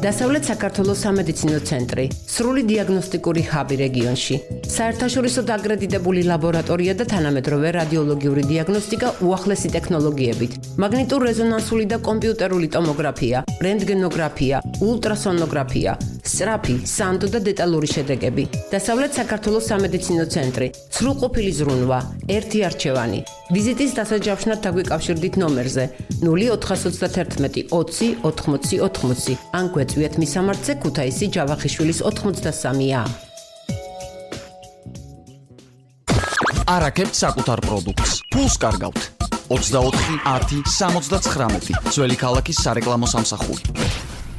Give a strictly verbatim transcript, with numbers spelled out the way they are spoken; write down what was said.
დასავლეთ საქართველოს სამედიცინო ცენტრი, სრული დიაგნოსტიკური ჰაბი რეგიონში, საერთაშორისო დაკრედიტებული ლაბორატორია და თანამედროვე რადიოლოგიური დიაგნოსტიკა უახლესი ტექნოლოგიებით, მაგნიტურ რეზონანსული და კომპიუტერული ტომოგრაფია, რენტგენოგრაფია, ულტრასონოგრაფია, სწრაფი, სანდო და დეტალური შედეგები. დასავლეთ საქართველოს სამედიცინო ცენტრი, სრულყოფილი ზრუნვა, ერთი არჩევანი. ვიზიტის დასაჯავშნად დაგვიკავშირდით ნომერზე ნული ოთხას ოცდაათერთმეტი ოცი ოთხმოცი ოთხმოცი ან გვეწვიეთ მისამართზე ქუთაისი ჯავახიშვილის ოთხმოცდასამი ა. არაკებთ საკუთარ პროდუქტს. ფულს კარგავთ. ოცდაოთხი ათი სამოცდაცხრამეტი ძველი ქალაქის სარეკლამო სამსახური.